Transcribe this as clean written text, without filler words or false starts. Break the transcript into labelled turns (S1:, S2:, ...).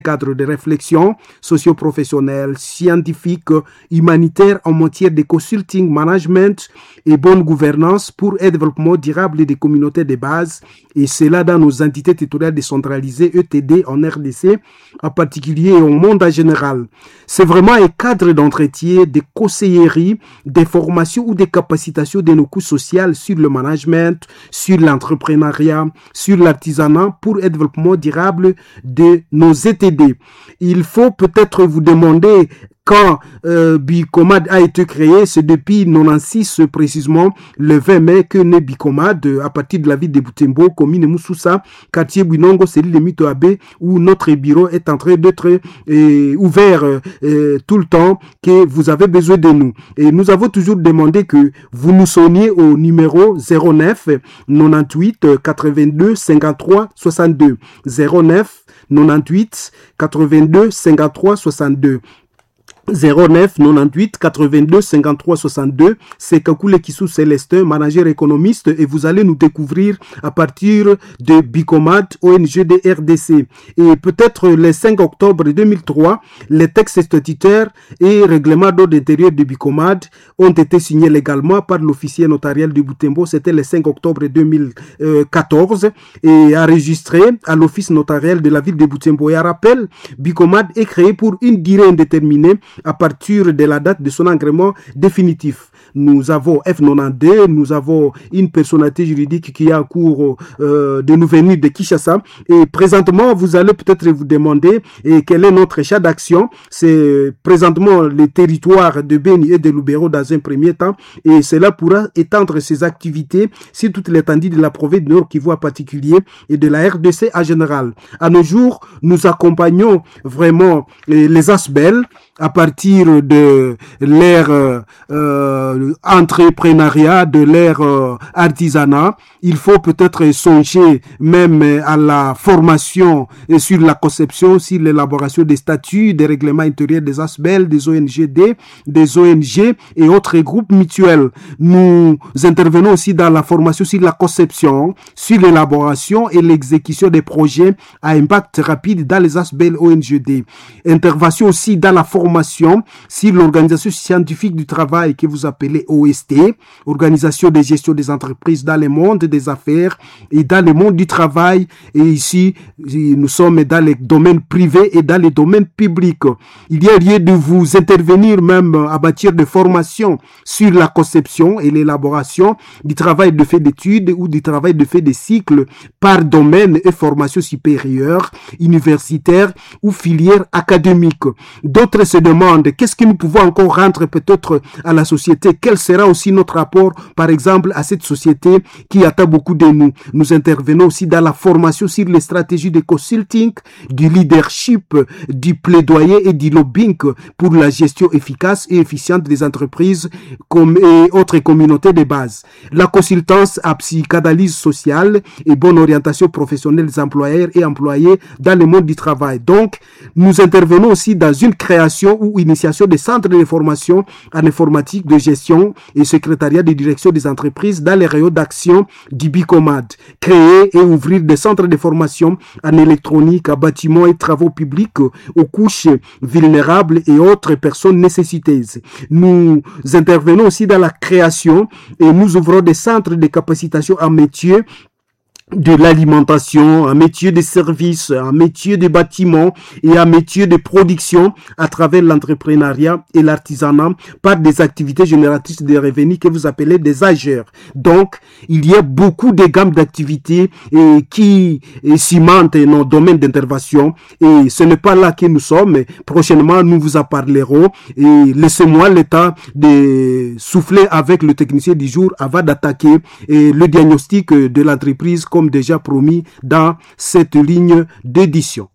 S1: cadre de réflexion socio-professionnelle, scientifique, humanitaire en matière de consulting, management et bonne gouvernance pour un développement durable des communautés de base, et cela dans nos entités territoriales décentralisées, ETD, en RDC, en particulier et au monde en général. C'est vraiment un cadre d'entretien, de conseillerie, des formations ou des capacitations de nos coûts sociaux sur le management, sur l'entrepreneuriat, sur l'artisanat pour un développement durable de nos ETD. Il faut peut-être vous demander quand Bicomad a été créé, c'est depuis 96 précisément, le 20 mai que naît Bicomad à partir de la ville de Butembo, commune Moussoussa, quartier Bouinongo, c'est l'île de Mitoabé, où notre bureau est en train d'être ouvert tout le temps, que vous avez besoin de nous. Et nous avons toujours demandé que vous nous sonniez au numéro 09 98 82 53 62 09 98 82 53 62 09 98 82 53 62. C'est Kakule Kissou Célestin, manager économiste, et vous allez nous découvrir à partir de Bicomad, ONG de RDC. Et peut-être le 5 octobre 2003, les textes statutaires et règlements d'ordre intérieur de Bicomad ont été signés légalement par l'officier notarial de Butembo. C'était le 5 octobre 2014 et enregistré à l'office notarial de la ville de Butembo. Et à rappel, Bicomad est créé pour une durée indéterminée à partir de la date de son agrément définitif. Nous avons F92, nous avons une personnalité juridique qui est en cours de nous venir de Kinshasa. Et présentement, vous allez peut-être vous demander quel est notre champ d'action. C'est présentement le territoire de Beni et de Lubero dans un premier temps. Et cela pourra étendre ses activités sur toute l'étendue de la province du Nord Kivu en particulier et de la RDC en général. À nos jours, nous accompagnons vraiment les ASBEL à partir de l'ère entrepreneuriat, de l'ère artisanat. Il faut peut-être songer même à la formation sur la conception, sur l'élaboration des statuts, des règlements intérieurs des ASBEL, des ONGD, des ONG et autres groupes mutuels. Nous intervenons aussi dans la formation sur la conception, sur l'élaboration et l'exécution des projets à impact rapide dans les ASBEL ONGD. Intervention aussi dans la formation sur l'organisation scientifique du travail que vous appelez OST, organisation de gestion des entreprises dans le monde des affaires et dans le monde du travail. Et ici, nous sommes dans les domaines privés et dans les domaines publics. Il y a lieu de vous intervenir même en matière de formation sur la conception et l'élaboration du travail de fait d'études ou du travail de fait de cycles par domaine et formation supérieure, universitaire ou filière académique. D'autres se demandent qu'est-ce que nous pouvons encore rendre peut-être à la société, quel sera aussi notre rapport par exemple à cette société qui attend beaucoup de nous. Nous intervenons aussi dans la formation sur les stratégies de consulting, du leadership, du plaidoyer et du lobbying pour la gestion efficace et efficiente des entreprises et autres communautés de base. La consultance à psychanalyse sociale et bonne orientation professionnelle des employeurs et employés dans le monde du travail. Donc, nous intervenons aussi dans une création ou initiation des centres de formation en informatique de gestion et secrétariat de direction des entreprises dans les rayons d'action du Bicomad. Créer et ouvrir des centres de formation en électronique, à bâtiments et travaux publics aux couches vulnérables et autres personnes nécessiteuses. Nous intervenons aussi dans la création et nous ouvrons des centres de capacitation en métier de l'alimentation, un métier de service, un métier de bâtiment et un métier de production à travers l'entrepreneuriat et l'artisanat par des activités génératrices de revenus que vous appelez des ageurs. Donc, il y a beaucoup de gammes d'activités qui cimentent nos domaines d'intervention et ce n'est pas là que nous sommes. Prochainement, nous vous en parlerons et laissez-moi le temps de souffler avec le technicien du jour avant d'attaquer le diagnostic de l'entreprise comme déjà promis dans cette ligne d'édition.